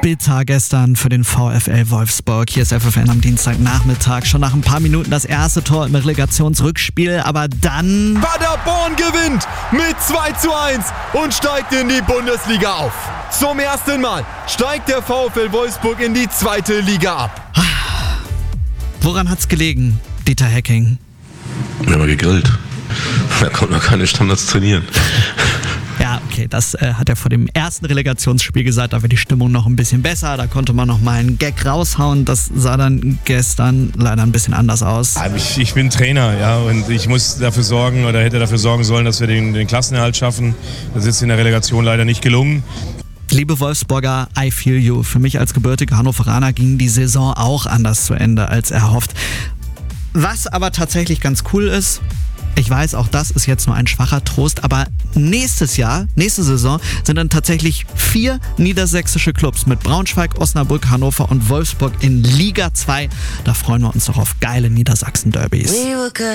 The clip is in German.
Bitter gestern für den VfL Wolfsburg. Hier ist FFN am Dienstagnachmittag. Schon nach ein paar Minuten das erste Tor im Relegationsrückspiel, aber dann... Paderborn gewinnt mit 2:1 und steigt in die Bundesliga auf. Zum ersten Mal steigt der VfL Wolfsburg in die 2. Liga ab. Woran hat's gelegen, Dieter Hecking? Wir haben gegrillt. Da konnte noch keine Standards trainieren. Ja, okay, das hat er vor dem ersten Relegationsspiel gesagt, da war die Stimmung noch ein bisschen besser, da konnte man noch mal einen Gag raushauen, das sah dann gestern leider ein bisschen anders aus. Ich bin Trainer, ja, und ich muss dafür sorgen oder hätte dafür sorgen sollen, dass wir den Klassenerhalt schaffen. Das ist in der Relegation leider nicht gelungen. Liebe Wolfsburger, I feel you. Für mich als gebürtiger Hannoveraner ging die Saison auch anders zu Ende als erhofft. Was aber tatsächlich ganz cool ist, ich weiß, auch das ist jetzt nur ein schwacher Trost, aber nächste Saison sind dann tatsächlich 4 niedersächsische Clubs mit Braunschweig, Osnabrück, Hannover und Wolfsburg in Liga 2. Da freuen wir uns doch auf geile Niedersachsen-Derbys.